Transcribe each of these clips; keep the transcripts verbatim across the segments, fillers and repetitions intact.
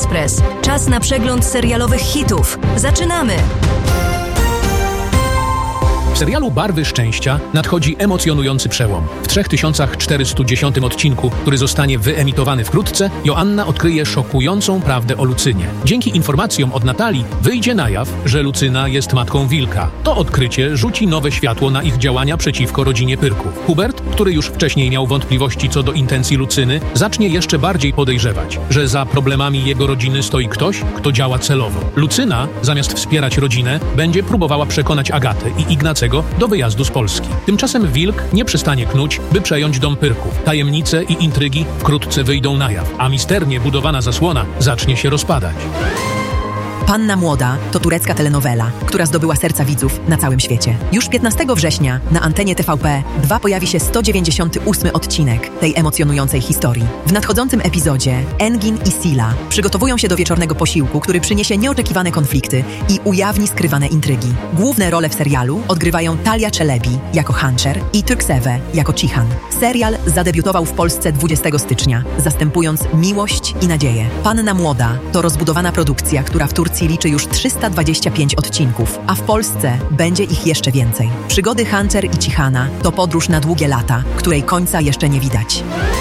Express. Czas na przegląd serialowych hitów. Zaczynamy! W serialu Barwy Szczęścia nadchodzi emocjonujący przełom. W trzy tysiące czterysta dziesiątym odcinku, który zostanie wyemitowany wkrótce, Joanna odkryje szokującą prawdę o Lucynie. Dzięki informacjom od Natalii wyjdzie na jaw, że Lucyna jest matką wilka. To odkrycie rzuci nowe światło na ich działania przeciwko rodzinie Pyrków. Hubert, który już wcześniej miał wątpliwości co do intencji Lucyny, zacznie jeszcze bardziej podejrzewać, że za problemami jego rodziny stoi ktoś, kto działa celowo. Lucyna, zamiast wspierać rodzinę, będzie próbowała przekonać Agatę i Ignacego do wyjazdu z Polski. Tymczasem wilk nie przestanie knuć, by przejąć dom Pyrków. Tajemnice i intrygi wkrótce wyjdą na jaw, a misternie budowana zasłona zacznie się rozpadać. Panna Młoda to turecka telenowela, która zdobyła serca widzów na całym świecie. Już piętnastego września na antenie T V P dwa pojawi się sto dziewięćdziesiąty ósmy odcinek tej emocjonującej historii. W nadchodzącym epizodzie Engin i Sila przygotowują się do wieczornego posiłku, który przyniesie nieoczekiwane konflikty i ujawni skrywane intrygi. Główne role w serialu odgrywają Talia Czelebi jako Hancher i Türkseve jako Cihan. Serial zadebiutował w Polsce dwudziestego stycznia, zastępując Miłość i Nadzieję. Panna Młoda to rozbudowana produkcja, która w Turcji liczy już trzysta dwadzieścia pięć odcinków, a w Polsce będzie ich jeszcze więcej. Przygody Hancher i Cichana to podróż na długie lata, której końca jeszcze nie widać.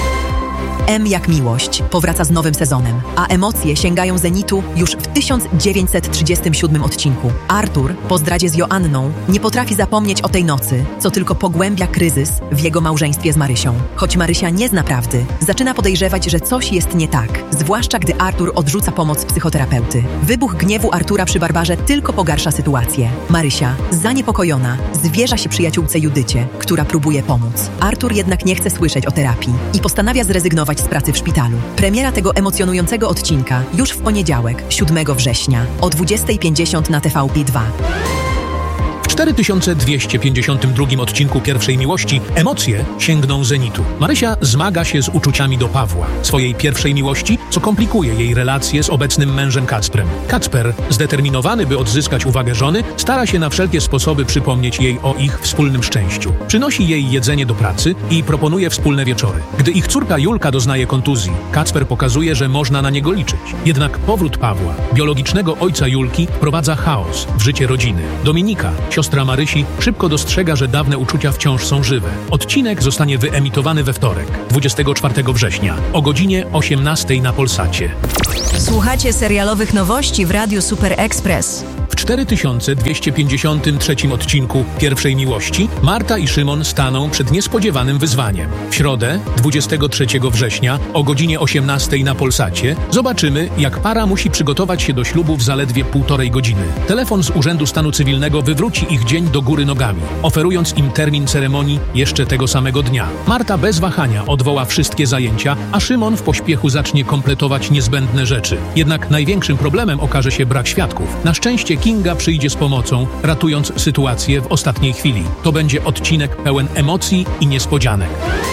M jak Miłość powraca z nowym sezonem, a emocje sięgają zenitu już w tysiąc dziewięćset trzydziestym siódmym odcinku. Artur, po zdradzie z Joanną, nie potrafi zapomnieć o tej nocy, co tylko pogłębia kryzys w jego małżeństwie z Marysią. Choć Marysia nie zna prawdy, zaczyna podejrzewać, że coś jest nie tak, zwłaszcza gdy Artur odrzuca pomoc psychoterapeuty. Wybuch gniewu Artura przy Barbarze tylko pogarsza sytuację. Marysia, zaniepokojona, zwierza się przyjaciółce Judycie, która próbuje pomóc. Artur jednak nie chce słyszeć o terapii i postanawia zrezygnować z pracy w szpitalu. Premiera tego emocjonującego odcinka już w poniedziałek, siódmego września o dwudziestej pięćdziesiąt na T V P dwa. W cztery tysiące dwieście pięćdziesiątym drugim odcinku Pierwszej Miłości emocje sięgną zenitu. Marysia zmaga się z uczuciami do Pawła, swojej pierwszej miłości, co komplikuje jej relacje z obecnym mężem Kacprem. Kacper, zdeterminowany, by odzyskać uwagę żony, stara się na wszelkie sposoby przypomnieć jej o ich wspólnym szczęściu. Przynosi jej jedzenie do pracy i proponuje wspólne wieczory. Gdy ich córka Julka doznaje kontuzji, Kacper pokazuje, że można na niego liczyć. Jednak powrót Pawła, biologicznego ojca Julki, wprowadza chaos w życie rodziny. Dominika, siostra Marysi, szybko dostrzega, że dawne uczucia wciąż są żywe. Odcinek zostanie wyemitowany we wtorek, dwudziestego czwartego września, o godzinie osiemnastej na Polsacie. Słuchacie serialowych nowości w Radiu Super Express. W cztery tysiące dwieście pięćdziesiątym trzecim odcinku Pierwszej Miłości Marta i Szymon staną przed niespodziewanym wyzwaniem. W środę, dwudziestego trzeciego września, o godzinie osiemnastej na Polsacie, zobaczymy, jak para musi przygotować się do ślubu w zaledwie półtorej godziny. Telefon z Urzędu Stanu Cywilnego wywróci ich dzień do góry nogami, oferując im termin ceremonii jeszcze tego samego dnia. Marta bez wahania odwoła wszystkie zajęcia, a Szymon w pośpiechu zacznie kompletować niezbędne rzeczy. Jednak największym problemem okaże się brak świadków. Na szczęście Kinga przyjdzie z pomocą, ratując sytuację w ostatniej chwili. To będzie odcinek pełen emocji i niespodzianek.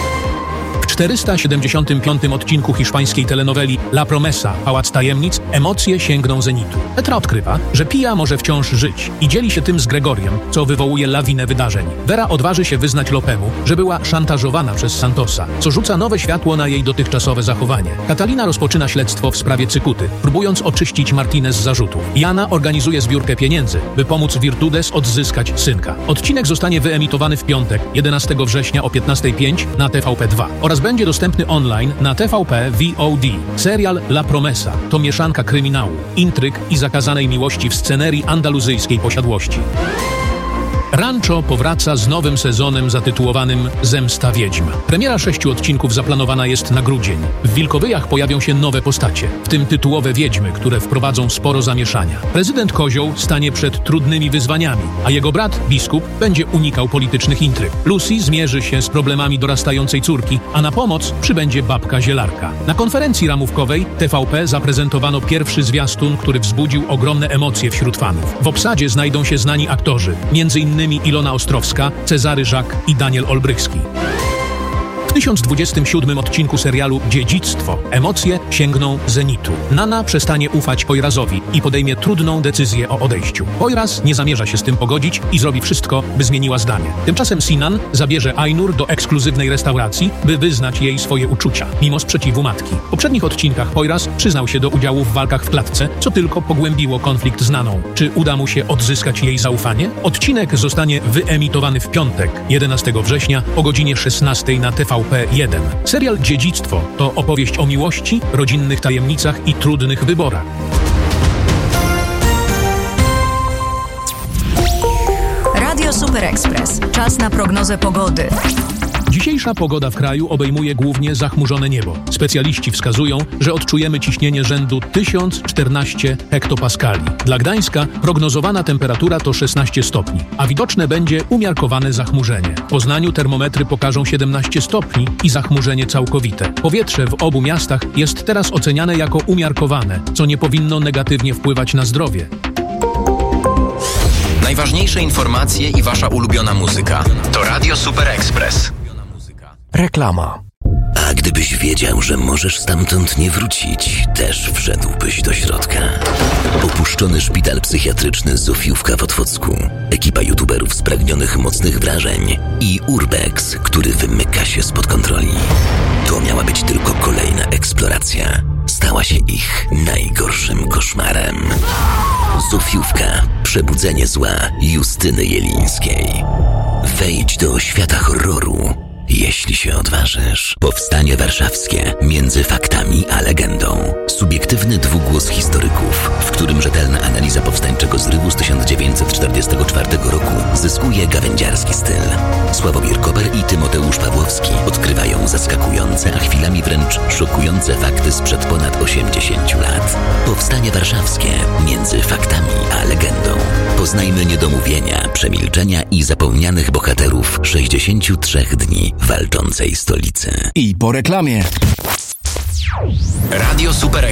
W czterysta siedemdziesiątym piątym odcinku hiszpańskiej telenoweli La Promesa, Pałac Tajemnic, emocje sięgną zenitu. Petra odkrywa, że Pia może wciąż żyć i dzieli się tym z Gregoriem, co wywołuje lawinę wydarzeń. Vera odważy się wyznać Lopemu, że była szantażowana przez Santosa, co rzuca nowe światło na jej dotychczasowe zachowanie. Katalina rozpoczyna śledztwo w sprawie Cykuty, próbując oczyścić Martinez z zarzutów. Jana organizuje zbiórkę pieniędzy, by pomóc Virtudes odzyskać synka. Odcinek zostanie wyemitowany w piątek, jedenastego września o piętnastej pięć na T V P dwa oraz będzie dostępny online na T V P V O D. Serial La Promesa to mieszanka kryminału, intryg i zakazanej miłości w scenerii andaluzyjskiej posiadłości. Rancho powraca z nowym sezonem zatytułowanym Zemsta Wiedźm. Premiera sześciu odcinków zaplanowana jest na grudzień. W Wilkowyjach pojawią się nowe postacie, w tym tytułowe wiedźmy, które wprowadzą sporo zamieszania. Prezydent Kozioł stanie przed trudnymi wyzwaniami, a jego brat, biskup, będzie unikał politycznych intryg. Lucy zmierzy się z problemami dorastającej córki, a na pomoc przybędzie babka Zielarka. Na konferencji ramówkowej T V P zaprezentowano pierwszy zwiastun, który wzbudził ogromne emocje wśród fanów. W obsadzie znajdą się znani aktorzy, między innymi Ilona Ostrowska, Cezary Żak i Daniel Olbrychski. W W tysiąc dwudziestym siódmym odcinku serialu Dziedzictwo emocje sięgną zenitu. Nana przestanie ufać Poyrazowi i podejmie trudną decyzję o odejściu. Poyraz nie zamierza się z tym pogodzić i zrobi wszystko, by zmieniła zdanie. Tymczasem Sinan zabierze Ainur do ekskluzywnej restauracji, by wyznać jej swoje uczucia, mimo sprzeciwu matki. W poprzednich odcinkach Poyraz przyznał się do udziału w walkach w klatce, co tylko pogłębiło konflikt z Naną. Czy uda mu się odzyskać jej zaufanie? Odcinek zostanie wyemitowany w piątek, jedenastego września o godzinie szesnastej na T V P jeden. Serial Dziedzictwo to opowieść o miłości, rodzinnych tajemnicach i trudnych wyborach. Radio Super Express. Czas na prognozę pogody. Dzisiejsza pogoda w kraju obejmuje głównie zachmurzone niebo. Specjaliści wskazują, że odczujemy ciśnienie rzędu tysiąc czternaście hektopaskali. Dla Gdańska prognozowana temperatura to szesnaście stopni, a widoczne będzie umiarkowane zachmurzenie. W Poznaniu termometry pokażą siedemnaście stopni i zachmurzenie całkowite. Powietrze w obu miastach jest teraz oceniane jako umiarkowane, co nie powinno negatywnie wpływać na zdrowie. Najważniejsze informacje i wasza ulubiona muzyka to Radio Super Express. Reklama. A gdybyś wiedział, że możesz stamtąd nie wrócić, też wszedłbyś do środka. Opuszczony szpital psychiatryczny Zofiówka w Otwocku, ekipa youtuberów spragnionych mocnych wrażeń i Urbex, który wymyka się spod kontroli. To miała być tylko kolejna eksploracja. Stała się ich najgorszym koszmarem. Zofiówka. Przebudzenie zła Justyny Jelińskiej. Wejdź do świata horroru, jeśli się odważysz. Powstanie warszawskie między faktami a legendą. Subiektywny dwugłos historyków, w którym rzetelna analiza powstańczego zrywu z tysiąc dziewięćset czterdziestego czwartego roku zyskuje gawędziarski styl. Sławomir Koper i Tymoteusz Pawłowski odkrywają zaskakujące, a chwilami wręcz szokujące fakty sprzed ponad osiemdziesięciu lat. Powstanie warszawskie między faktami a legendą. Poznajmy niedomówienia, przemilczenia i zapomnianych bohaterów sześćdziesięciu trzech dni walczącej stolicy. I po reklamie. Radio Super